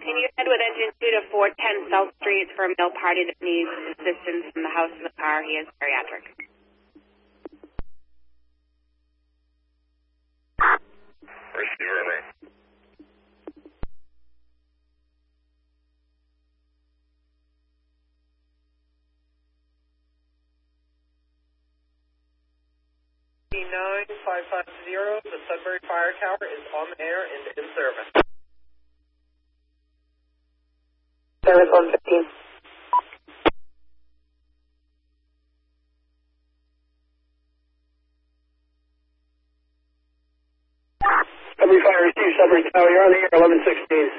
Can you head with engine 2 to 410 South Street for a male party that needs assistance from the house and the car? He is bariatric. Receiver, man. C9550, the Sudbury Fire Tower is on the air and in service. Service 115. Sudbury Fire received Sudbury Tower. You're on the air, 1116.